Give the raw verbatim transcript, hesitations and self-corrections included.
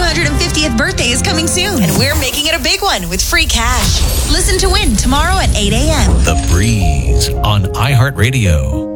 hundred fiftieth birthday is coming soon, and we're making it a big one with free cash. Listen to win tomorrow at eight a.m. The Breeze on iHeartRadio.